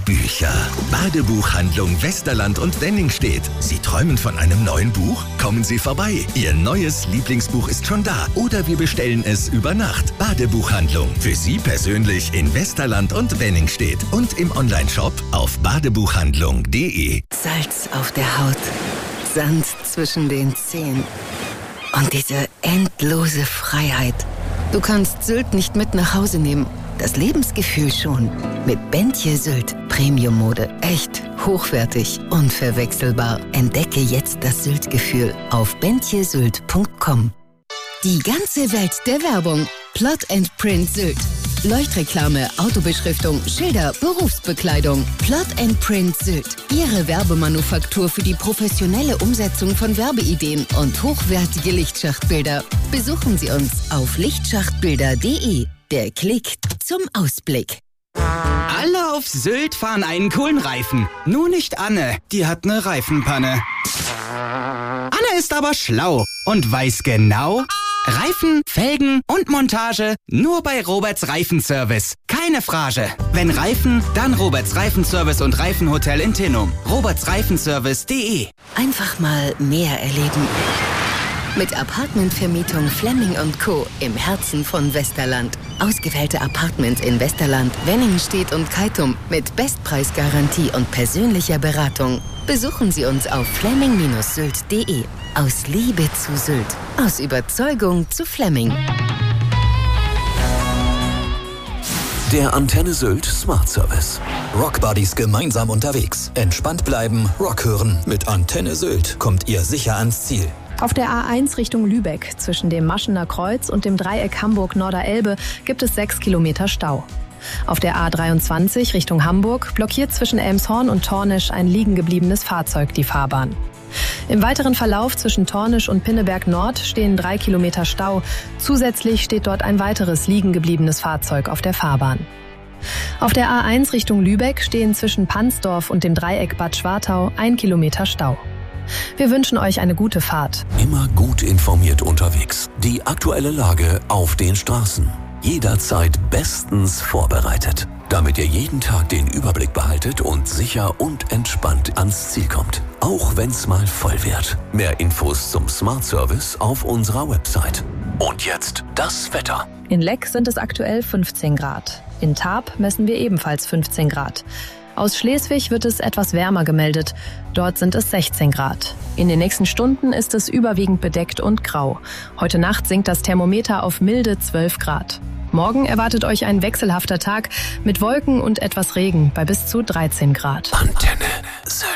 Bücher. Badebuchhandlung Westerland und Wenningstedt. Sie träumen von einem neuen Buch? Kommen Sie vorbei. Ihr neues Lieblingsbuch ist schon da. Oder wir bestellen es über Nacht. Badebuchhandlung. Für Sie persönlich in Westerland und Wenningstedt. Und im Onlineshop auf badebuchhandlung.de. Salz auf der Haut. Sand zwischen den Zehen. Und diese endlose Freiheit. Du kannst Sylt nicht mit nach Hause nehmen. Das Lebensgefühl schon. Mit Bentje Sylt. Premium-Mode. Echt, hochwertig, unverwechselbar. Entdecke jetzt das Sylt-Gefühl auf bentjesylt.com. Die ganze Welt der Werbung. Plot & Print Sylt. Leuchtreklame, Autobeschriftung, Schilder, Berufsbekleidung. Plot & Print Sylt. Ihre Werbemanufaktur für die professionelle Umsetzung von Werbeideen und hochwertige Lichtschachtbilder. Besuchen Sie uns auf lichtschachtbilder.de. Der Klick zum Ausblick. Alle auf Sylt fahren einen coolen Reifen. Nur nicht Anne, die hat eine Reifenpanne. Anne ist aber schlau und weiß genau: Reifen, Felgen und Montage nur bei Roberts Reifenservice. Keine Frage. Wenn Reifen, dann Roberts Reifenservice und Reifenhotel in Tinnum. robertsreifenservice.de. Einfach mal mehr erleben. Mit Apartmentvermietung Flemming & Co. im Herzen von Westerland. Ausgewählte Apartments in Westerland, Wenningstedt und Keitum mit Bestpreisgarantie und persönlicher Beratung. Besuchen Sie uns auf flemming-sylt.de. Aus Liebe zu Sylt. Aus Überzeugung zu Flemming. Der Antenne Sylt Smart Service. Rockbuddies gemeinsam unterwegs. Entspannt bleiben, Rock hören. Mit Antenne Sylt kommt ihr sicher ans Ziel. Auf der A1 Richtung Lübeck, zwischen dem Maschener Kreuz und dem Dreieck Hamburg-Norderelbe, gibt es 6 Kilometer Stau. Auf der A23 Richtung Hamburg blockiert zwischen Elmshorn und Tornisch ein liegen gebliebenes Fahrzeug die Fahrbahn. Im weiteren Verlauf zwischen Tornisch und Pinneberg Nord stehen 3 Kilometer Stau. Zusätzlich steht dort ein weiteres liegen gebliebenes Fahrzeug auf der Fahrbahn. Auf der A1 Richtung Lübeck stehen zwischen Pansdorf und dem Dreieck Bad Schwartau 1 Kilometer Stau. Wir wünschen euch eine gute Fahrt. Immer gut informiert unterwegs. Die aktuelle Lage auf den Straßen. Jederzeit bestens vorbereitet, damit ihr jeden Tag den Überblick behaltet und sicher und entspannt ans Ziel kommt. Auch wenn's mal voll wird. Mehr Infos zum Smart Service auf unserer Website. Und jetzt das Wetter. In Leck sind es aktuell 15 Grad. In Tarp messen wir ebenfalls 15 Grad. Aus Schleswig wird es etwas wärmer gemeldet. Dort sind es 16 Grad. In den nächsten Stunden ist es überwiegend bedeckt und grau. Heute Nacht sinkt das Thermometer auf milde 12 Grad. Morgen erwartet euch ein wechselhafter Tag mit Wolken und etwas Regen bei bis zu 13 Grad. Antenne Sylt.